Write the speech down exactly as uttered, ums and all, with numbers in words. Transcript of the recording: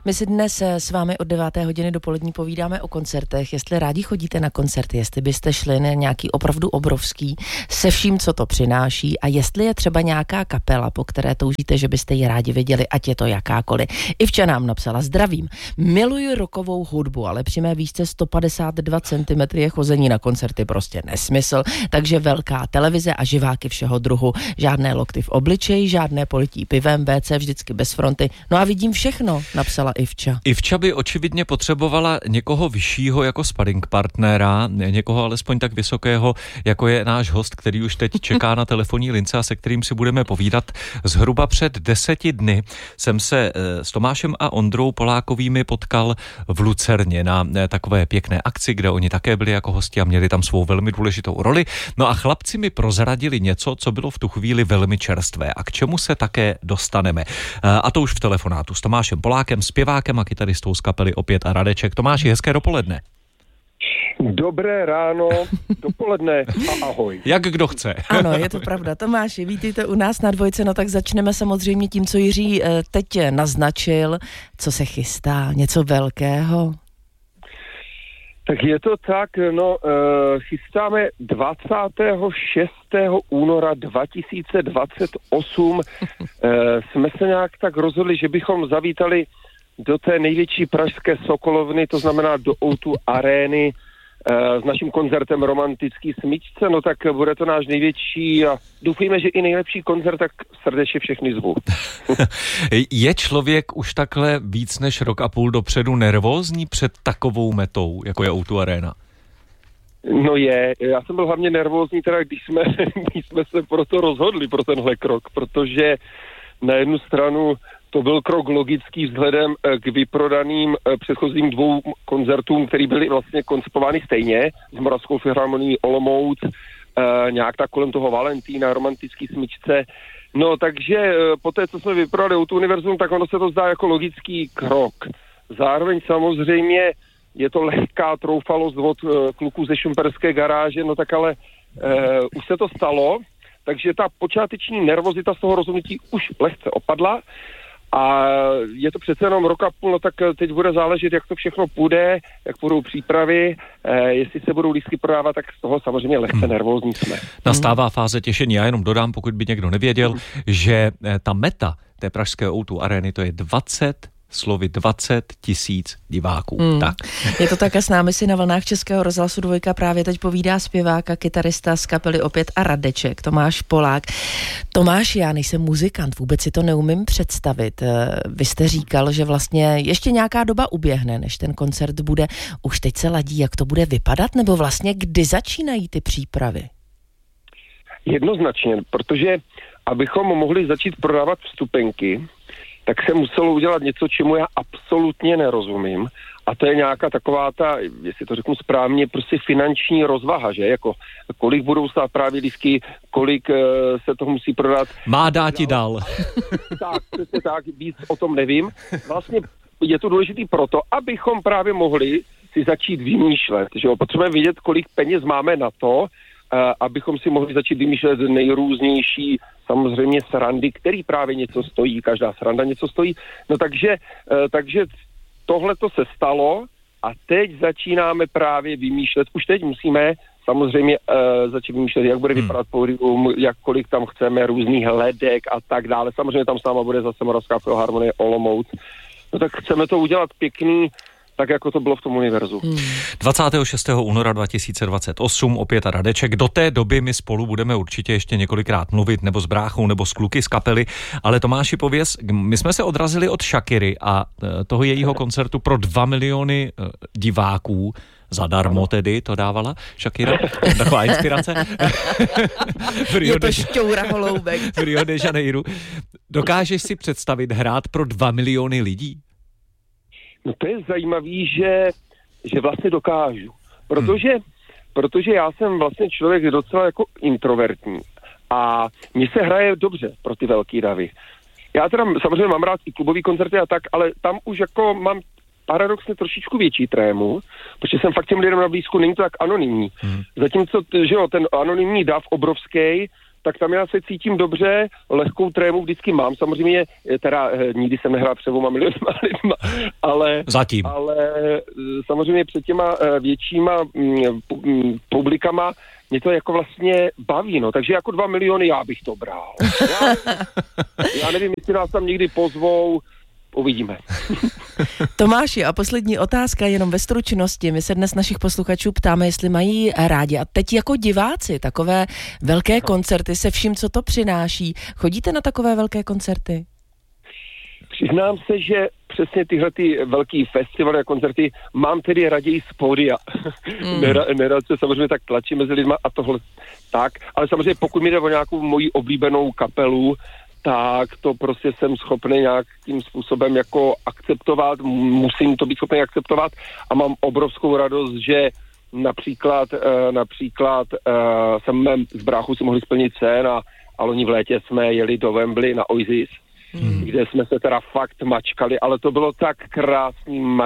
My si dnes s vámi od deváté hodiny dopolední povídáme o koncertech, jestli rádi chodíte na koncerty, jestli byste šli na nějaký opravdu obrovský, se vším, co to přináší a jestli je třeba nějaká kapela, po které toužíte, že byste ji rádi viděli, ať je to jakákoliv. Ivča nám napsala: zdravím, miluji rockovou hudbu, ale při mé výšce sto padesát dva centimetrů je chození na koncerty prostě nesmysl, takže velká televize a živáky všeho druhu, žádné lokty v obličeji, žádné polití pivem, vé cé vždycky bez fronty. No a vidím všechno, napsala Ivča. Ivča by očividně potřebovala někoho vyššího jako sparring partnera, někoho alespoň tak vysokého, jako je náš host, který už teď čeká na telefonní lince a se kterým si budeme povídat. Zhruba před deseti dny jsem se s Tomášem a Ondrou Polákovými potkal v Lucerně na takové pěkné akci, kde oni také byli jako hosti a měli tam svou velmi důležitou roli. No a chlapci mi prozradili něco, co bylo v tu chvíli velmi čerstvé a k čemu se také dostaneme. A to už v telefonátu s Tomášem Polákem, zpěvákem a kytaristou z kapely Opět a Radeček. Tomáši, hezké dopoledne. Dobré ráno, dopoledne a ahoj. Jak kdo chce. Ano, je to pravda. Tomáši, vítejte u nás na Dvojce, no tak začneme samozřejmě tím, co Jiří teď naznačil. Co se chystá? Něco velkého? Tak je to tak, no, chystáme dvacátého šestého února dva tisíce dvacet osm. Jsme se nějak tak rozhodli, že bychom zavítali do té největší pražské sokolovny, to znamená do ó dva arény, s naším koncertem Romantický smyčce, no tak bude to náš největší a doufujeme, že i nejlepší koncert, tak srdečně všechny zvu. Je člověk už takhle víc než rok a půl dopředu nervózní před takovou metou, jako je ó dva Arena? No je, já jsem byl hlavně nervózní teda, když jsme, když jsme se pro to rozhodli, pro tenhle krok, protože na jednu stranu to byl krok logický vzhledem k vyprodaným předchozím dvou koncertům, které byly vlastně koncipovány stejně, s Moravskou filharmonií Olomouc, nějak tak kolem toho Valentína, Romantický smyčce. No takže po té, co jsme vyprodali ó dva Univerzum, tak ono se to zdá jako logický krok. Zároveň samozřejmě je to lehká troufalost od kluků ze šumperské garáže, no tak ale uh, už se to stalo, takže ta počáteční nervozita z toho rozhodnutí už lehce opadla. A je to přece jenom rok a půl, no tak teď bude záležet, jak to všechno půjde, jak budou přípravy, eh, jestli se budou lístky prodávat, tak z toho samozřejmě lehce hmm. nervózní jsme. Nastává fáze těšení. Já jenom dodám, pokud by někdo nevěděl, hmm. že ta meta té pražské ó dva arény, to je dvacet slovy dvacet tisíc diváků. Hmm. Tak. Je to tak a s námi si na vlnách Českého rozhlasu Dvojka právě teď povídá zpěvák a kytarista z kapely Opět a Radeček, Tomáš Polák. Tomáš, já nejsem muzikant, vůbec si to neumím představit. Vy jste říkal, že vlastně ještě nějaká doba uběhne, než ten koncert bude. Už teď se ladí, jak to bude vypadat, nebo vlastně kdy začínají ty přípravy? Jednoznačně, protože abychom mohli začít prodávat vstupenky, tak se muselo udělat něco, čemu já absolutně nerozumím. A to je nějaká taková ta, jestli to řeknu správně, prostě finanční rozvaha, že? Jako kolik budou stát právě lístky, kolik uh, se toho musí prodat. Má dát ti dál. Tak, přesně tak, víc o tom nevím. Vlastně je to důležitý proto, abychom právě mohli si začít vymýšlet, že jo? Potřebujeme vědět, kolik peněz máme na to, uh, abychom si mohli začít vymýšlet nejrůznější samozřejmě srandy, který právě něco stojí, každá sranda něco stojí. No takže, takže tohle to se stalo a teď začínáme právě vymýšlet, už teď musíme samozřejmě uh, začít vymýšlet, jak bude vypadat pódium, jak kolik tam chceme, různých hledek a tak dále. Samozřejmě tam s náma bude zase Moravská filharmonie Olomouc. No tak chceme to udělat pěkný, tak jako to bylo v tom univerzu. Hmm. dvacátého šestého února dva tisíce dvacet osm Opět a Radeček. Do té doby my spolu budeme určitě ještě několikrát mluvit, nebo s bráchou, nebo s kluky z kapely. Ale Tomáši, pověz, my jsme se odrazili od Shakiry a toho jejího koncertu pro dva miliony diváků. Zadarmo tedy to dávala Shakira. Taková inspirace. Je to šťoura holoubek. V Rio de Janeiro. Dokážeš si představit hrát pro dva miliony lidí? No to je zajímavý, že, že vlastně dokážu. Protože, hmm. protože já jsem vlastně člověk docela jako introvertní. A mně se hraje dobře pro ty velký davy. Já teda samozřejmě mám rád i klubový koncerty a tak, ale tam už jako mám paradoxně trošičku větší trému, protože jsem fakt těm lidem na blízku, není to tak anonymní. Hmm. Zatímco, že jo, ten anonymní dav obrovský, tak tam já se cítím dobře, lehkou trému vždycky mám, samozřejmě, teda nikdy jsem nehrál před dvěma milionima lidma, ale, Zatím. ale samozřejmě před těma většíma publikama mě to jako vlastně baví, no, takže jako dva miliony já bych to bral. Já, já nevím, jestli nás tam někdy pozvou, uvidíme. Tomáši, a poslední otázka jenom ve stručnosti. My se dnes našich posluchačů ptáme, jestli mají rádi. A teď jako diváci takové velké koncerty se vším, co to přináší. Chodíte na takové velké koncerty? Přiznám se, že přesně tyhle ty velký festivaly a koncerty mám tedy raději z pódia. Mm. Nerad, nerad se samozřejmě tak tlačí mezi lidma a tohle tak, ale samozřejmě pokud mi jde o nějakou moji oblíbenou kapelu, tak to prostě jsem schopný nějakým způsobem jako akceptovat, musím to být schopný akceptovat a mám obrovskou radost, že například, například jsem z bráchu si mohli splnit sen a, a loni v létě jsme jeli do Wembley na Oasis, hmm. kde jsme se teda fakt mačkali, ale to bylo tak krásný